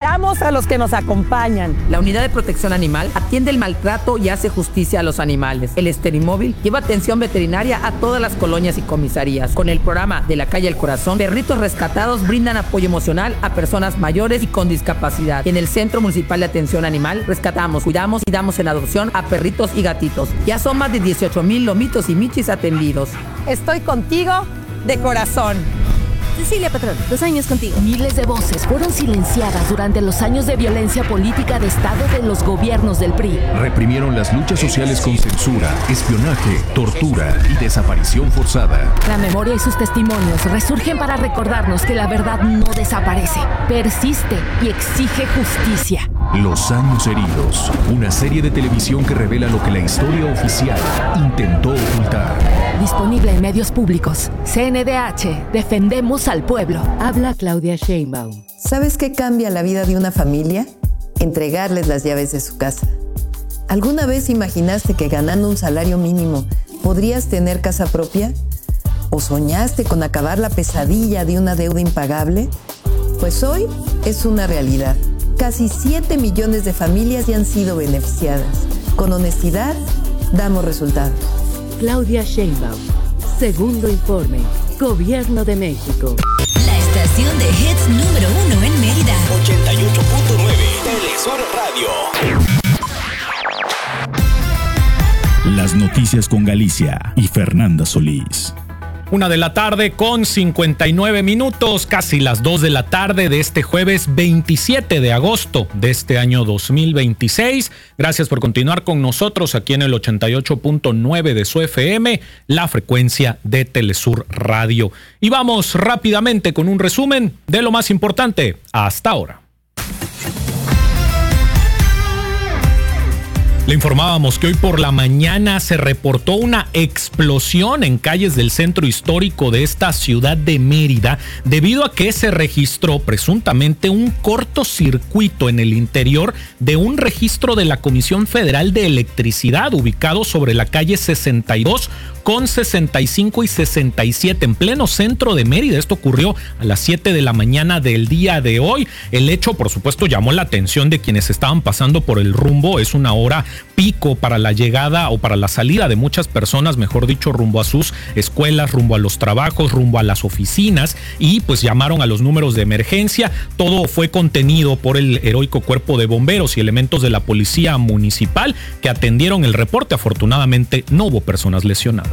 Cuidamos a los que nos acompañan. La Unidad de Protección Animal atiende el maltrato y hace justicia a los animales. El Esterimóvil lleva atención veterinaria a todas las colonias y comisarías. Con el programa De la Calle al Corazón, perritos rescatados brindan apoyo emocional a personas mayores y con discapacidad. En el Centro Municipal de Atención Animal rescatamos, cuidamos y damos en adopción a perritos y gatitos. Ya son más de 18,000 lomitos y michis atendidos. Estoy contigo de corazón. Cecilia Patrón, 2 años contigo. Miles de voces fueron silenciadas durante los años de violencia política de Estado de los gobiernos del PRI. Reprimieron las luchas sociales con censura, espionaje, tortura y desaparición forzada. La memoria y sus testimonios resurgen para recordarnos que la verdad no desaparece, persiste y exige justicia. Los años heridos, una serie de televisión que revela lo que la historia oficial intentó ocultar. Disponible en medios públicos. CNDH, defendemos al pueblo. Habla Claudia Sheinbaum. ¿Sabes qué cambia la vida de una familia? Entregarles las llaves de su casa. ¿Alguna vez imaginaste que ganando un salario mínimo podrías tener casa propia? ¿O soñaste con acabar la pesadilla de una deuda impagable? Pues hoy es una realidad. Casi 7 millones de familias ya han sido beneficiadas. Con honestidad, damos resultados. Claudia Sheinbaum. Segundo informe. Gobierno de México. La estación de hits número 1 en Mérida. 88.9 Telesur Radio. Las noticias con Galicia y Fernanda Solís. 1:59 p.m, casi las 2 de la tarde de este jueves 27 de agosto de este año 2026. Gracias por continuar con nosotros aquí en el 88.9 de su FM, la frecuencia de Telesur Radio. Y vamos rápidamente con un resumen de lo más importante hasta ahora. Le informábamos que hoy por la mañana se reportó una explosión en calles del centro histórico de esta ciudad de Mérida debido a que se registró presuntamente un cortocircuito en el interior de un registro de la Comisión Federal de Electricidad ubicado sobre la calle 62 con 65 y 67 en pleno centro de Mérida. Esto ocurrió a las 7 de la mañana del día de hoy. El hecho, por supuesto, llamó la atención de quienes estaban pasando por el rumbo. Es una hora pico para la llegada o para la salida de muchas personas, mejor dicho, rumbo a sus escuelas, rumbo a los trabajos, rumbo a las oficinas, y pues llamaron a los números de emergencia. Todo fue contenido por el heroico cuerpo de bomberos y elementos de la policía municipal que atendieron el reporte. Afortunadamente no hubo personas lesionadas.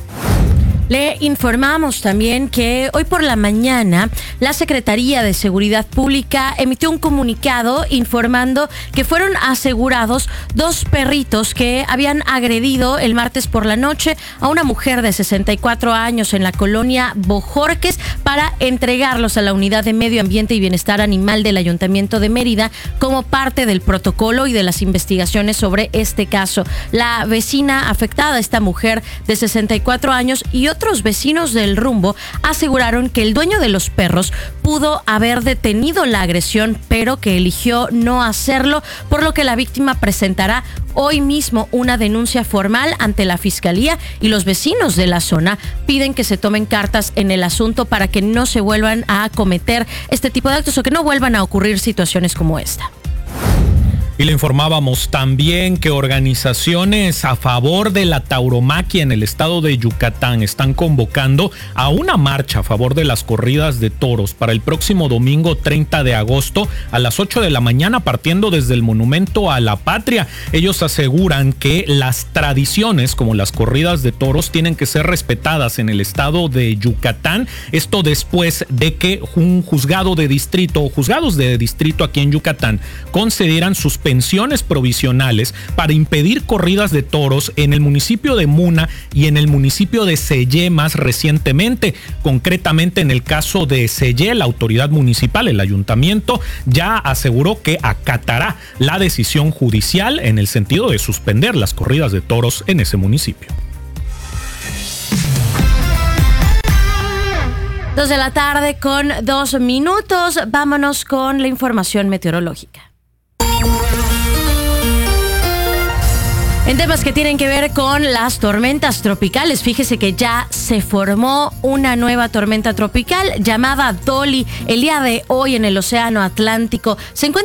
Le informamos también que hoy por la mañana la Secretaría de Seguridad Pública emitió un comunicado informando que fueron asegurados 2 perritos que habían agredido el martes por la noche a una mujer de 64 años en la colonia Bojorques para entregarlos a la Unidad de Medio Ambiente y Bienestar Animal del Ayuntamiento de Mérida como parte del protocolo y de las investigaciones sobre este caso. La vecina afectada, esta mujer de 64 años y otros vecinos del rumbo aseguraron que el dueño de los perros pudo haber detenido la agresión, pero que eligió no hacerlo, por lo que la víctima presentará hoy mismo una denuncia formal ante la Fiscalía, y los vecinos de la zona piden que se tomen cartas en el asunto para que no se vuelvan a cometer este tipo de actos o que no vuelvan a ocurrir situaciones como esta. Y le informábamos también que organizaciones a favor de la tauromaquia en el estado de Yucatán están convocando a una marcha a favor de las corridas de toros para el próximo domingo 30 de agosto a las 8 de la mañana partiendo desde el Monumento a la Patria. Ellos aseguran que las tradiciones como las corridas de toros tienen que ser respetadas en el estado de Yucatán. Esto después de que un juzgado de distrito o juzgados de distrito aquí en Yucatán concedieran suspensiones provisionales para impedir corridas de toros en el municipio de Muna y en el municipio de Sellé más recientemente. Concretamente en el caso de Sellé, la autoridad municipal, el ayuntamiento, ya aseguró que acatará la decisión judicial en el sentido de suspender las corridas de toros en ese municipio. 2 de la tarde con 2 minutos. Vámonos con la información meteorológica. En temas que tienen que ver con las tormentas tropicales, fíjese que ya se formó una nueva tormenta tropical llamada Dolly el día de hoy en el Océano Atlántico. Se encuentra